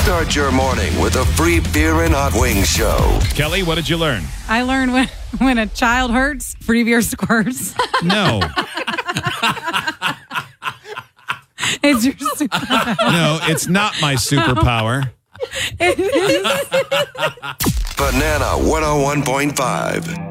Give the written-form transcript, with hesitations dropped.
Start your morning with a free beer and hot wings show. Kelly, what did you learn? I learned when a child hurts, free beer squirts. No. It's your superpower. No, it's not my superpower. It is. Banana 101.5.